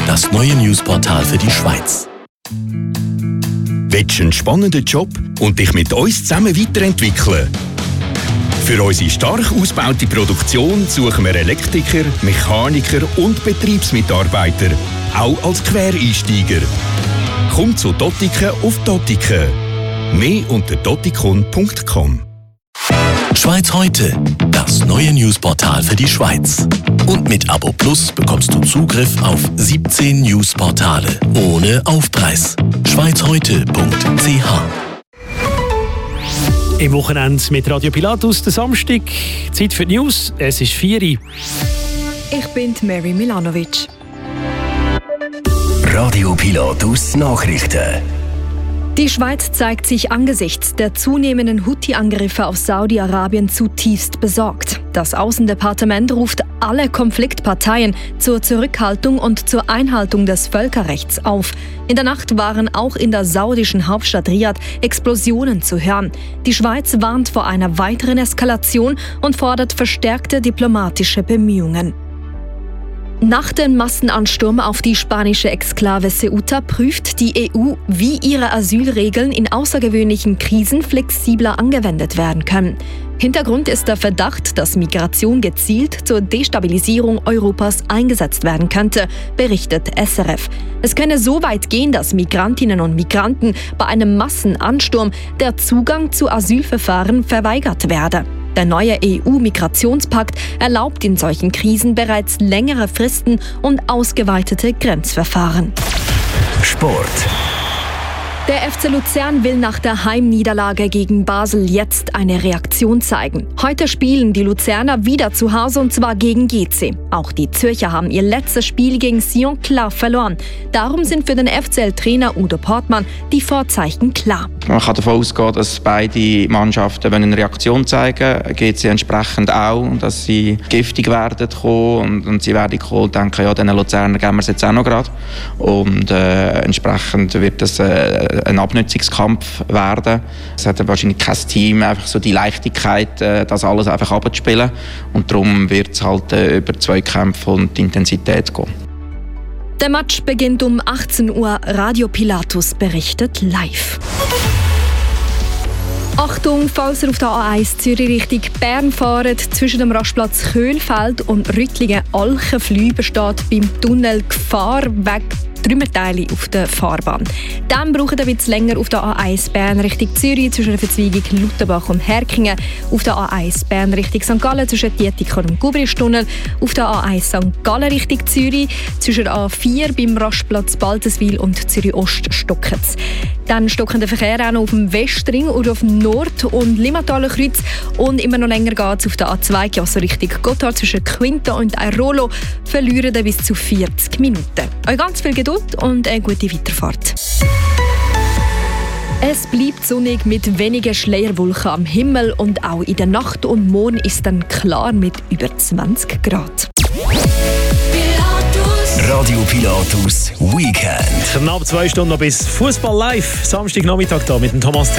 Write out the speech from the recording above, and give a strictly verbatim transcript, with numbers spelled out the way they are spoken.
das neue Newsportal für die Schweiz. Willst du einen spannenden Job und dich mit uns zusammen weiterentwickeln? Für unsere stark ausgebaute Produktion suchen wir Elektriker, Mechaniker und Betriebsmitarbeiter, auch als Quereinsteiger. Komm zu Dottiken auf Dottiken. Mehr unter dottikon punkt com. Schweiz heute, das neue Newsportal für die Schweiz. Und mit Abo Plus bekommst du Zugriff auf siebzehn Newsportale ohne Aufpreis. schweiz heute punkt c h. Im Wochenende mit Radio Pilatus, der Samstag. Zeit für die News. Es ist vier Uhr. Ich bin Mary Milanovic. Radio Pilatus Nachrichten. Die Schweiz zeigt sich angesichts der zunehmenden Houthi-Angriffe auf Saudi-Arabien zutiefst besorgt. Das Außendepartement ruft alle Konfliktparteien zur Zurückhaltung und zur Einhaltung des Völkerrechts auf. In der Nacht waren auch in der saudischen Hauptstadt Riad Explosionen zu hören. Die Schweiz warnt vor einer weiteren Eskalation und fordert verstärkte diplomatische Bemühungen. Nach dem Massenansturm auf die spanische Exklave Ceuta prüft die E U, wie ihre Asylregeln in außergewöhnlichen Krisen flexibler angewendet werden können. Hintergrund ist der Verdacht, dass Migration gezielt zur Destabilisierung Europas eingesetzt werden könnte, berichtet S R F. Es könne so weit gehen, dass Migrantinnen und Migranten bei einem Massenansturm der Zugang zu Asylverfahren verweigert werde. Der neue E U-Migrationspakt erlaubt in solchen Krisen bereits längere Fristen und ausgeweitete Grenzverfahren. Sport. Der F C Luzern will nach der Heimniederlage gegen Basel jetzt eine Reaktion zeigen. Heute spielen die Luzerner wieder zu Hause und zwar gegen G C. Auch die Zürcher haben ihr letztes Spiel gegen Sion klar verloren. Darum sind für den F C L-Trainer Udo Portmann die Vorzeichen klar. Man kann davon ausgehen, dass beide Mannschaften eine Reaktion zeigen, G C entsprechend auch, dass sie giftig werden kommen und, und sie werden kommen und denken, ja, den Luzerner geben wir es jetzt auch noch gerade. Und äh, entsprechend wird das äh, ein Abnutzungskampf werden. Es hat wahrscheinlich kein Team einfach so die Leichtigkeit, äh, das alles einfach abzuspielen und darum wird es halt äh, über Zweikämpfe und die Intensität gehen. Der Match beginnt um achtzehn Uhr. Radio Pilatus berichtet live. Achtung, falls ihr auf der A eins Zürich Richtung Bern fahrt, zwischen dem Rastplatz Köhlfeld und Rüttlingen-Alchenflüh besteht beim Tunnel Gefahr wegen Trümmerteile auf der Fahrbahn. Dann braucht ihr ein bisschen länger auf der A eins Bern Richtung Zürich zwischen der Verzweigung Lutherbach und Herkingen, auf der A eins Bern Richtung Sankt Gallen zwischen Dietikon und Gubristunnel, auf der A eins Sankt Gallen Richtung Zürich zwischen der A vier beim Rastplatz Baltenswil und Zürich Ost stocket's. Dann stocken der Verkehr auch noch auf dem Westring oder auf dem Nord- und Limmataler Kreuz und immer noch länger geht es auf der A zwei also Richtung Gotthard zwischen Quinta und Airolo, verlieren bis zu vierzig Minuten. Euch ganz viel Geduld und eine gute Weiterfahrt. Es bleibt sonnig mit wenigen Schleierwolken am Himmel und auch in der Nacht und morgen ist dann klar mit über zwanzig Grad. Radio Pilatus Weekend. Knapp zwei Stunden noch bis Fußball live. Samstagnachmittag da mit dem Thomas